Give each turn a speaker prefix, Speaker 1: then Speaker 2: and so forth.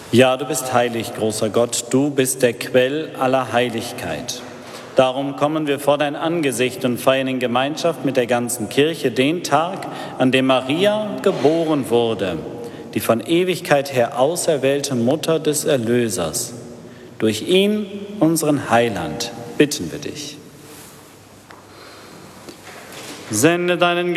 Speaker 1: Ja, du bist heilig, großer Gott, du bist der Quell aller Heiligkeit. Darum kommen wir vor dein Angesicht und feiern in Gemeinschaft mit der ganzen Kirche den Tag, an dem Maria geboren wurde, die von Ewigkeit her auserwählte Mutter des Erlösers. Durch ihn, unseren Heiland, bitten wir dich. Sende deinen